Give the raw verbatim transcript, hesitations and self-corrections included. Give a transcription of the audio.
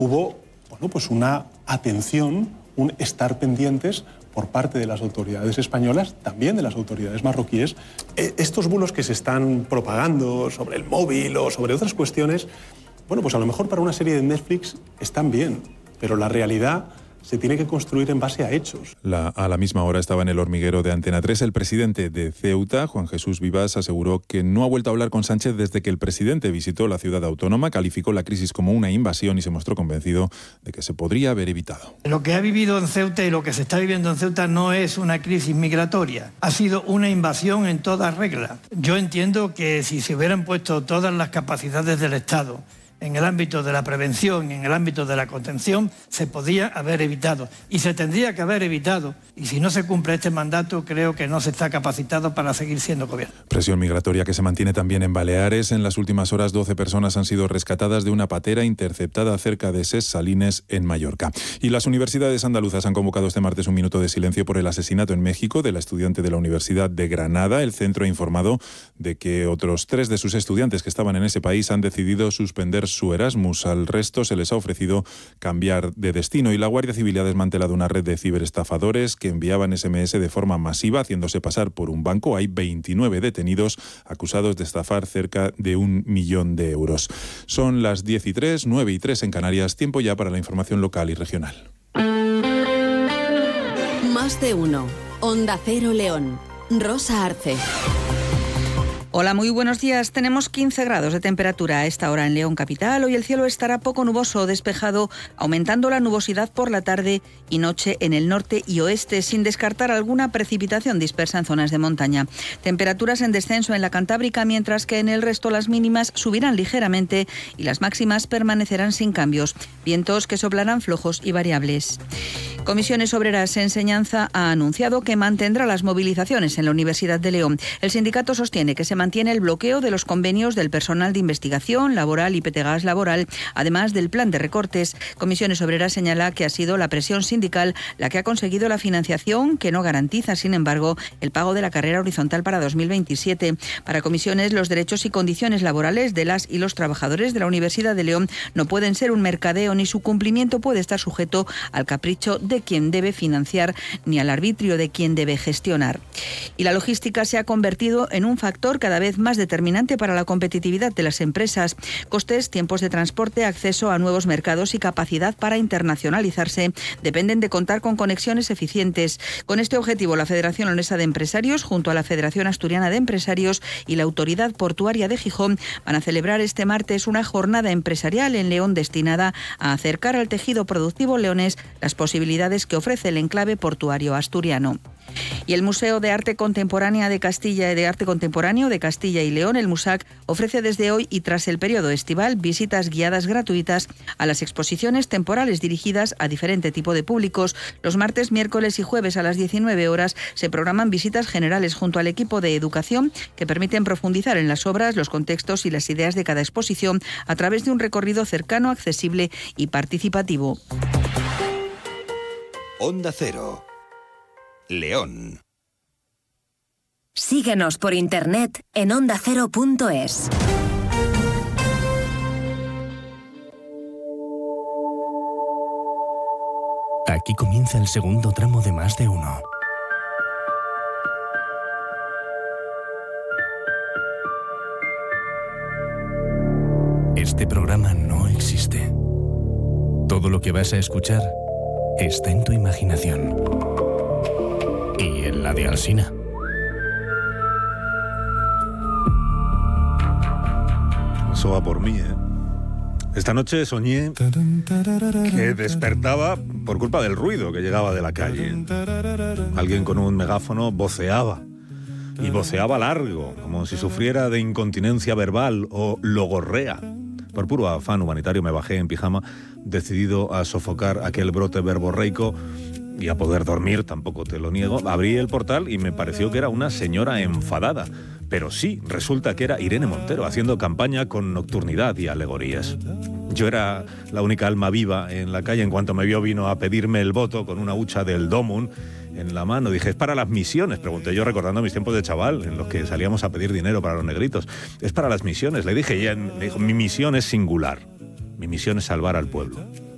hubo, bueno, pues una atención, un estar pendientes por parte de las autoridades españolas, también de las autoridades marroquíes. Estos bulos que se están propagando sobre el móvil o sobre otras cuestiones, bueno, pues a lo mejor para una serie de Netflix están bien, pero la realidad se tiene que construir en base a hechos. La, a la misma hora estaba en el hormiguero de Antena tres. El presidente de Ceuta, Juan Jesús Vivas, aseguró que no ha vuelto a hablar con Sánchez desde que el presidente visitó la ciudad autónoma, calificó la crisis como una invasión y se mostró convencido de que se podría haber evitado. Lo que ha vivido en Ceuta y lo que se está viviendo en Ceuta no es una crisis migratoria, ha sido una invasión en toda regla. Yo entiendo que si se hubieran puesto todas las capacidades del Estado en el ámbito de la prevención, en el ámbito de la contención, se podía haber evitado y se tendría que haber evitado. Y si no se cumple este mandato, creo que no se está capacitado para seguir siendo gobierno. Presión migratoria que se mantiene también en Baleares. En las últimas horas, doce personas han sido rescatadas de una patera interceptada cerca de Ses Salines, en Mallorca. Y las universidades andaluzas han convocado este martes un minuto de silencio por el asesinato en México de la estudiante de la Universidad de Granada. El centro ha informado de que otros tres de sus estudiantes que estaban en ese país han decidido suspender su Erasmus. Al resto se les ha ofrecido cambiar de destino y la Guardia Civil ha desmantelado una red de ciberestafadores que enviaban ese eme ese de forma masiva haciéndose pasar por un banco. Hay veintinueve detenidos acusados de estafar cerca de un millón de euros. Son las diez y tres, nueve y tres en Canarias. Tiempo ya para la información local y regional. Más de uno. Onda Cero León. Rosa Arce. Hola, muy buenos días. Tenemos quince grados de temperatura a esta hora en León capital. Hoy el cielo estará poco nuboso o despejado, aumentando la nubosidad por la tarde y noche en el norte y oeste, sin descartar alguna precipitación dispersa en zonas de montaña. Temperaturas en descenso en la Cantábrica, mientras que en el resto las mínimas subirán ligeramente y las máximas permanecerán sin cambios. Vientos que soplarán flojos y variables. Comisiones Obreras Enseñanza ha anunciado que mantendrá las movilizaciones en la Universidad de León. El sindicato sostiene que se mantiene el bloqueo de los convenios del personal de investigación, laboral y Petegas laboral, además del plan de recortes. Comisiones Obreras señala que ha sido la presión sindical la que ha conseguido la financiación, que no garantiza, sin embargo, el pago de la carrera horizontal para dos mil veintisiete. Para Comisiones, los derechos y condiciones laborales de las y los trabajadores de la Universidad de León no pueden ser un mercadeo, ni su cumplimiento puede estar sujeto al capricho de quien debe financiar ni al arbitrio de quien debe gestionar. Y la logística se ha convertido en un factor cada vez más determinante para la competitividad de las empresas. Costes, tiempos de transporte, acceso a nuevos mercados y capacidad para internacionalizarse dependen de contar con conexiones eficientes. Con este objetivo, la Federación Leonesa de Empresarios, junto a la Federación Asturiana de Empresarios y la Autoridad Portuaria de Gijón, van a celebrar este martes una jornada empresarial en León destinada a acercar al tejido productivo leonés las posibilidades que ofrece el enclave portuario asturiano. Y el Museo de Arte Contemporánea de Castilla y de Arte Contemporáneo de Castilla y León, el MUSAC, ofrece desde hoy y tras el periodo estival visitas guiadas gratuitas a las exposiciones temporales dirigidas a diferente tipo de públicos. Los martes, miércoles y jueves a las diecinueve horas se programan visitas generales junto al equipo de educación que permiten profundizar en las obras, los contextos y las ideas de cada exposición a través de un recorrido cercano, accesible y participativo. Onda Cero. León. Síguenos por internet en onda cero punto es. Aquí comienza el segundo tramo de Más de Uno. Este programa no existe. Todo lo que vas a escuchar está en tu imaginación. Y en la de Alsina. Eso va por mí, ¿eh? Esta noche soñé que despertaba por culpa del ruido que llegaba de la calle. Alguien con un megáfono voceaba. Y voceaba largo, como si sufriera de incontinencia verbal o logorrea. Por puro afán humanitario me bajé en pijama, decidido a sofocar aquel brote verborreico y a poder dormir, tampoco te lo niego. Abrí el portal y me pareció que era una señora enfadada. Pero sí, resulta que era Irene Montero, haciendo campaña con nocturnidad y alegorías. Yo era la única alma viva en la calle. En cuanto me vio, vino a pedirme el voto con una hucha del Domun en la mano. Dije, ¿es para las misiones? Pregunté yo, recordando mis tiempos de chaval, en los que salíamos a pedir dinero para los negritos. Es para las misiones. Le dije, ella me dijo, mi misión es singular. Mi misión es salvar al pueblo.